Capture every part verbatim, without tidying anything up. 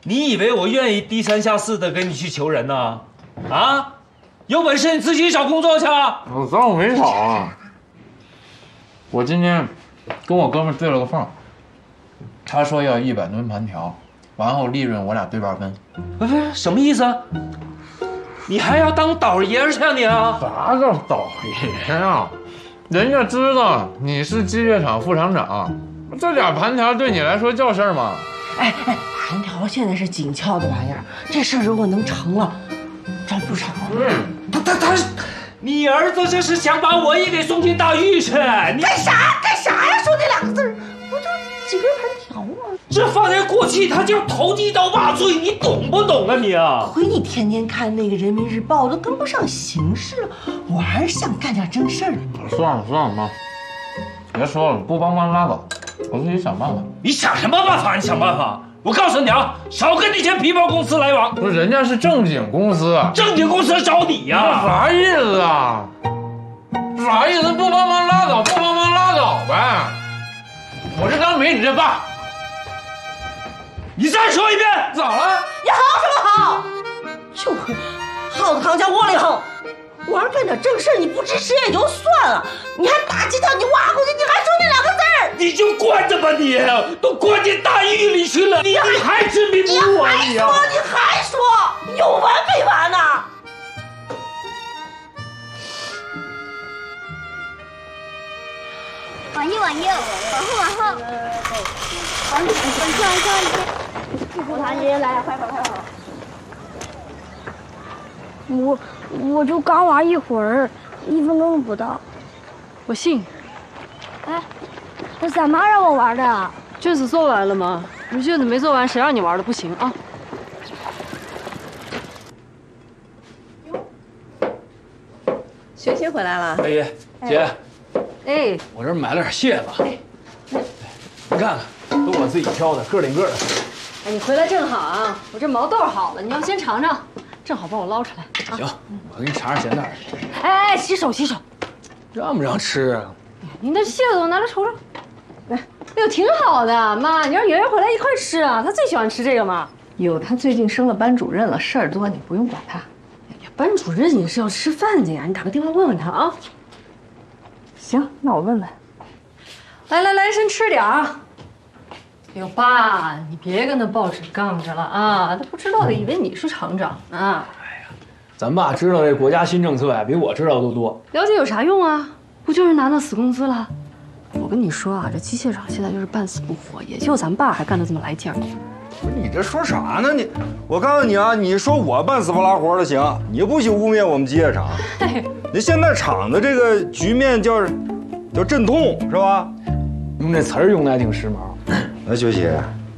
你以为我愿意低三下四的跟你去求人呢？啊，有本事你自己找工作去。 我找我没找啊，我今天跟我哥们对了个缝，他说要一百吨盘条，完后利润我俩对半分。 不是什么意思？你还要当倒爷去啊你啊？ 啥叫倒爷呀？人家知道你是机械厂副厂长，这点盘条对你来说叫事儿吗？ 哎哎，盘条现在是紧俏的玩意儿，这事儿如果能成了，真不成。 嗯， 他他他，你儿子这是想把我也给送进大狱去？你干啥干啥呀？说那两个字儿，不就几根盘条吗？ 这放眼过去，他就投机倒把罪，你懂不懂啊你啊？ 亏你天天看那个人民日报，都跟不上形势了。我还是想干点正事儿。 算了算了，妈，别说了，不帮忙拉倒，我自己想办法。 你想什么办法？你想办法！我告诉你啊，少跟那些皮包公司来往。 不是，人家是正经公司， 正经公司找你呀、 这啥意思啊？啥意思？不帮忙拉倒，不帮忙拉倒呗。我这当没你这爸。 你再说一遍， 咋了？ 你好什么好？就会耗子扛枪窝里横。我要干点正事，你不支持也就算了，你还打击他，你挖过去，你还说那两个字儿， 你就关着吧你，都关进大狱里去了，你还还执迷不悟啊你啊！ 你还说，你有完没完呢？ 往右往右，往后往后，往右往右往右往右。副团爷来了，快跑快跑！我我就刚玩一会儿，一分钟都不到。 我信。 哎，我咋妈让我玩的？ 卷子做完了吗？你卷子没做完，谁让你玩的？不行啊！ 学姐回来了。 大爷姐， 哎， 我这买了点蟹子，你看看，都我自己挑的，个顶个的。 哎，你回来正好啊！我这毛豆好了，你要先尝尝，正好帮我捞出来。啊、 行，我给你尝尝咸淡。 哎哎，洗手洗手。 让不让吃啊？ 您的蟹子我拿来瞅瞅。来，哎呦，挺好的，妈，你让圆圆回来一块吃啊，她最喜欢吃这个嘛。 哟，他最近升了班主任了，事儿多，你不用管他。 哎呀，班主任也是要吃饭的呀，你打个电话问问他啊。 行，那我问问。 来来来，先吃点啊。哎呦，爸，你别跟那报纸杠着了啊！他不知道的以为你是厂长啊。 哎呀，咱爸知道这国家新政策呀，比我知道都多。 了解有啥用啊？不就是拿那死工资了？我跟你说啊，这机械厂现在就是半死不活，也就咱爸还干得这么来劲儿。 不是你这说啥呢？你，我告诉你啊，你说我半死不拉活的行，你不许污蔑我们机械厂。你现在厂的这个局面叫叫阵痛是吧？ 用这词儿用的还挺时髦。 那学姐，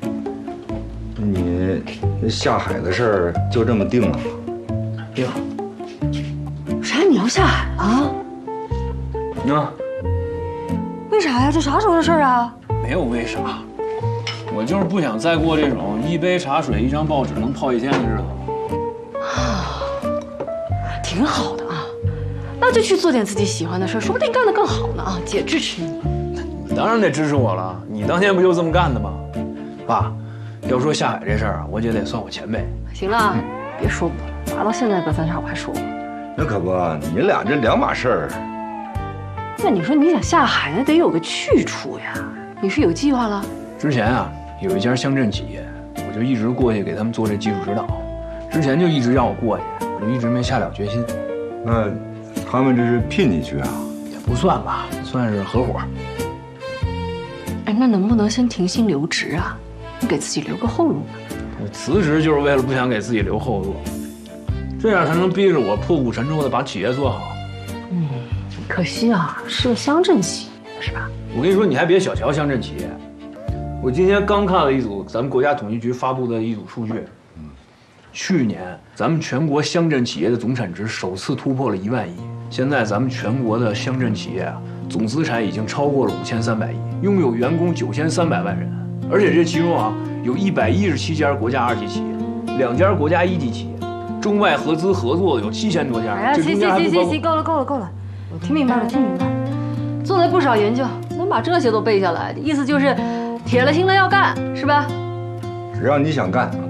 你那下海的事儿就这么定了吗？ 定。 啥？你要下海了？ 啊？ 为啥呀？这啥时候的事儿啊？ 没有为啥，我就是不想再过这种一杯茶水一张报纸能泡一天的日子。 啊，挺好的啊，那就去做点自己喜欢的事，说不定干得更好呢啊！姐支持你。 你当然得支持我了，你当年不就这么干的吗？爸，要说下海这事儿啊，我姐得算我前辈。 行了，别说我了，打到现在隔三差五还说我。 那可不，你俩这两码事儿。 那你说你想下海，那得有个去处呀。你是有计划了？ 之前啊，有一家乡镇企业，我就一直过去给他们做这技术指导。之前就一直让我过去，我就一直没下了决心。 那他们这是聘你去啊？ 也不算吧，算是合伙。 哎，那能不能先停薪留职啊？你给自己留个后路呢？ 我辞职就是为了不想给自己留后路，这样才能逼着我破釜沉舟的把企业做好。 嗯，可惜啊，是个乡镇企业，是吧？ 我跟你说，你还别小瞧乡镇企业。我今天刚看了一组咱们国家统计局发布的一组数据，嗯，去年咱们全国乡镇企业的总产值首次突破了一万亿。现在咱们全国的乡镇企业啊，总资产已经超过了五千三百亿，拥有员工九千三百万人，而且这其中啊，有一百一十七家国家二级企业，两家国家一级企业，中外合资合作有七千多家。 哎呀，行行行行行，够了够了够了，我听明白了听明白了，做了不少研究，能把这些都背下来，意思就是铁了心了要干，是吧？ 只要你想干